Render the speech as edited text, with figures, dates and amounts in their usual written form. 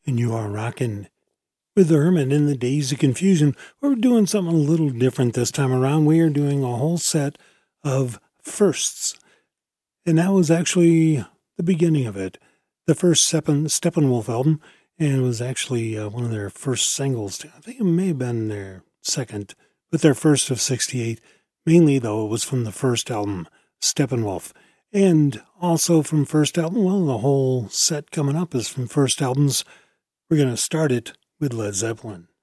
and you are rocking with Hermit in the Days of Confusion. We're doing something a little different this time around. We are doing a whole set of firsts, and that was actually the beginning of it. The first Steppenwolf album, and it was actually one of their first singles. I think it may have been their second, but their first of 68. Mainly, though, it was from the first album, Steppenwolf. And also from first album, well, the whole set coming up is from first albums. We're going to start it with Led Zeppelin.